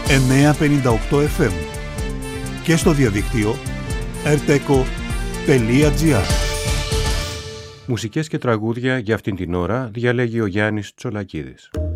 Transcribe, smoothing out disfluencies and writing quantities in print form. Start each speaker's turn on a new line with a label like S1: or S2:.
S1: 958 FM και στο διαδίκτυο rteco.gr.
S2: Μουσικές και τραγούδια για αυτήν την ώρα διαλέγει ο Γιάννης Τσολακίδης.